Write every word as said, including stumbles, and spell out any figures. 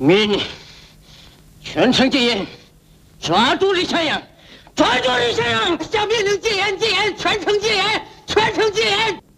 命令全城戒严，抓住李向阳，抓住李向阳！下命令戒严，戒严，全城戒严，全城戒严！